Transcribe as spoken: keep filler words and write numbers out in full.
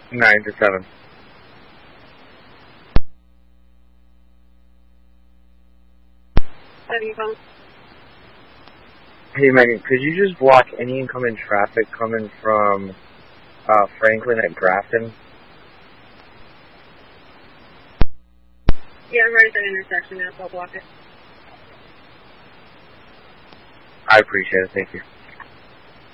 nine to seven. Seven phone. Hey, Megan, could you just block any incoming traffic coming from uh, Franklin at Grafton? Yeah, I'm right at that intersection now, so I'll block it. I appreciate it. Thank you.